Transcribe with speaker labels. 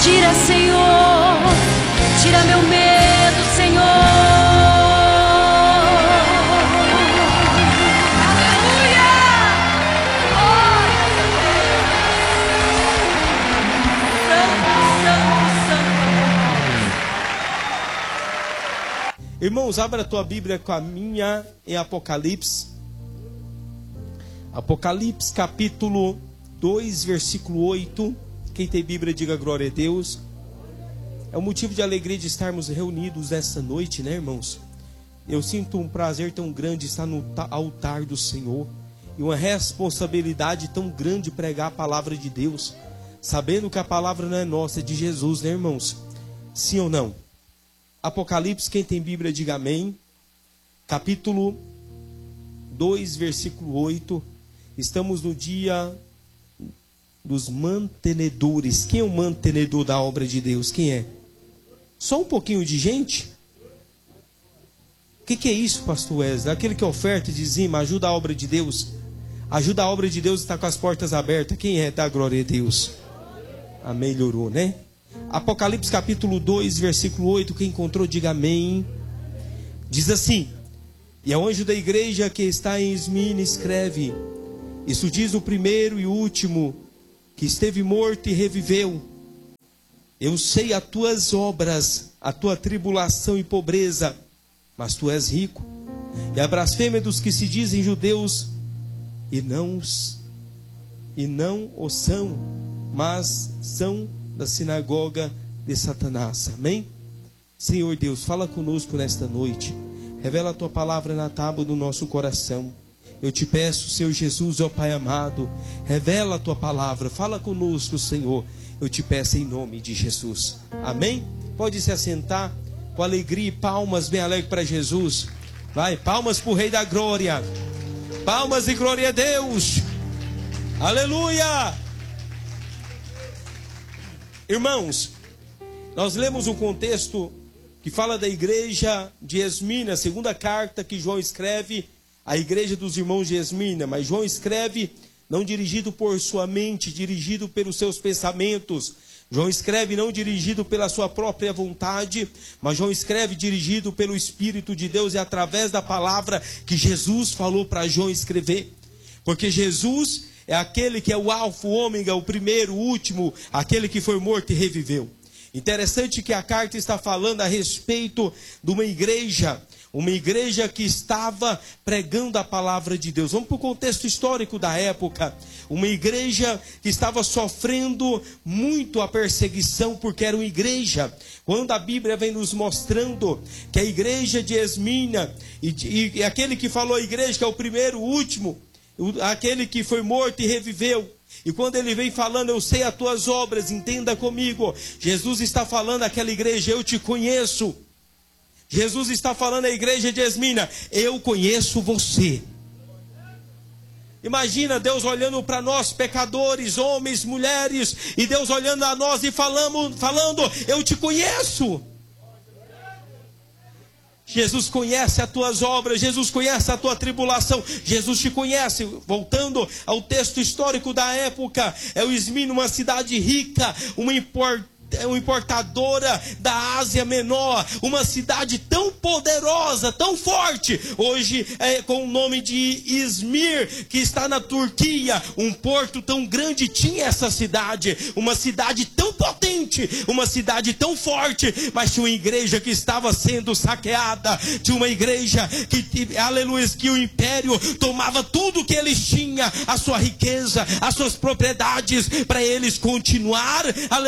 Speaker 1: Tira, Senhor, tira meu medo, Senhor. Aleluia! Glória a Deus. Santo, santo, santo.
Speaker 2: Irmãos, abra a tua Bíblia com a minha em Apocalipse. Apocalipse capítulo 2, versículo 8. Quem tem Bíblia, diga glória a Deus. É um motivo de alegria de estarmos reunidos essa noite, né, irmãos? Eu sinto um prazer tão grande estar no altar do Senhor. E uma responsabilidade tão grande pregar a palavra de Deus. Sabendo que a palavra não é nossa, é de Jesus, né, irmãos? Sim ou não? Apocalipse, quem tem Bíblia, diga amém. Capítulo 2, versículo 8. Estamos no dia dos mantenedores. Quem é o mantenedor da obra de Deus? Quem é? Só um pouquinho de gente? O que é isso, pastor Wesley? Aquele que oferta e dizima, ajuda a obra de Deus. Ajuda a obra de Deus, está com as portas abertas. Quem é? Dá glória a Deus. Amém, melhorou, né? Apocalipse capítulo 2, versículo 8. Quem encontrou, diga amém. Diz assim: e ao anjo da igreja que está em Esmina escreve: isso diz o primeiro e último, que esteve morto e reviveu. Eu sei as tuas obras, a tua tribulação e pobreza, mas tu és rico. E a blasfêmia dos que se dizem judeus e não o são, mas são da sinagoga de Satanás. Amém? Senhor Deus, fala conosco nesta noite. Revela a tua palavra na tábua do nosso coração. Eu te peço, Senhor Jesus, ó Pai amado, revela a tua palavra, fala conosco, Senhor. Eu te peço em nome de Jesus. Amém? Pode se assentar com alegria e palmas bem alegre para Jesus. Vai, palmas para o Rei da Glória. Palmas e glória a Deus. Aleluia! Irmãos, nós lemos um contexto que fala da igreja de Esmina, a segunda carta que João escreve à igreja dos irmãos de Esmina. Mas João escreve não dirigido por sua mente, dirigido pelos seus pensamentos. João escreve não dirigido pela sua própria vontade, mas João escreve dirigido pelo Espírito de Deus, e através da palavra que Jesus falou para João escrever. Porque Jesus é aquele que é o alfa, o ômega, o primeiro, o último, aquele que foi morto e reviveu. Interessante que a carta está falando a respeito de uma igreja que estava pregando a palavra de Deus. Vamos para o contexto histórico da época. Uma igreja que estava sofrendo muito a perseguição, porque era uma igreja. Quando a Bíblia vem nos mostrando que a igreja de Esmina, e aquele que falou a igreja, que é o primeiro, o último, aquele que foi morto e reviveu. E quando ele vem falando, eu sei as tuas obras, entenda comigo. Jesus está falando àquela igreja, eu te conheço. Jesus está falando à igreja de Esmina, eu conheço você. Imagina Deus olhando para nós, pecadores, homens, mulheres, e Deus olhando a nós e falando, eu te conheço. Jesus conhece as tuas obras, Jesus conhece a tua tribulação, Jesus te conhece. Voltando ao texto histórico da época, é o Esmina, uma cidade rica, uma importadora da Ásia Menor, uma cidade tão poderosa, tão forte, hoje com o nome de Izmir, que está na Turquia. Um porto tão grande tinha essa cidade, uma cidade tão potente, uma cidade tão forte, mas tinha uma igreja que estava sendo saqueada, tinha uma igreja que, aleluia, que o império tomava tudo que eles tinham, a sua riqueza, as suas propriedades, para eles continuar, aleluia,